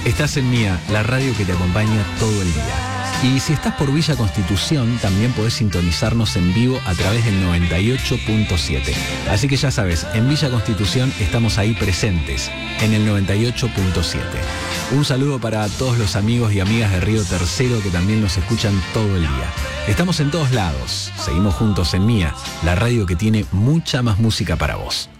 Estás en Mía, la radio que te acompaña todo el día. Y si estás por Villa Constitución, también podés sintonizarnos en vivo a través del 98.7. Así que ya sabes, en Villa Constitución estamos ahí presentes, en el 98.7. Un saludo para todos los amigos y amigas de Río Tercero que también nos escuchan todo el día. Estamos en todos lados. Seguimos juntos en Mía, la radio que tiene mucha más música para vos.